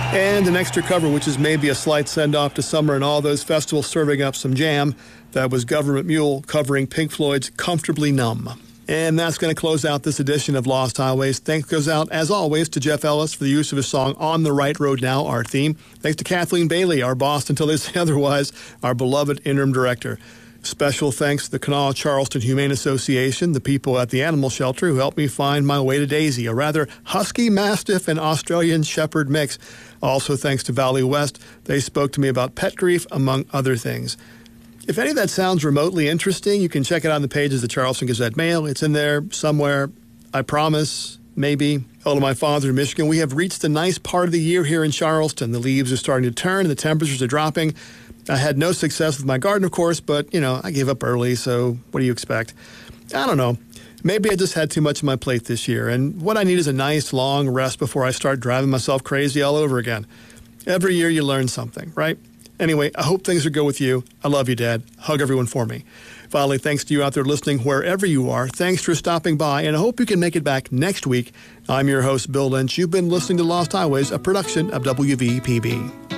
And an extra cover, which is maybe a slight send-off to summer and all those festivals serving up some jam. That was Government Mule covering Pink Floyd's Comfortably Numb. And that's going to close out this edition of Lost Highways. Thanks goes out, as always, to Jeff Ellis for the use of his song On the Right Road Now, our theme. Thanks to Kathleen Bailey, our boss until they say otherwise, our beloved interim director. Special thanks to the Kanawha Charleston Humane Association, the people at the animal shelter who helped me find my way to Daisy, a rather husky Mastiff and Australian Shepherd mix. Also thanks to Valley West. They spoke to me about pet grief, among other things. If any of that sounds remotely interesting, you can check it out on the pages of the Charleston Gazette Mail. It's in there somewhere, I promise, maybe. Hello to my father in Michigan. We have reached a nice part of the year here in Charleston. The leaves are starting to turn and the temperatures are dropping. I had no success with my garden, of course, but, I gave up early, so what do you expect? I don't know. Maybe I just had too much on my plate this year, and what I need is a nice, long rest before I start driving myself crazy all over again. Every year you learn something, right? Anyway, I hope things are good with you. I love you, Dad. Hug everyone for me. Finally, thanks to you out there listening wherever you are. Thanks for stopping by, and I hope you can make it back next week. I'm your host, Bill Lynch. You've been listening to Lost Highways, a production of WVPB.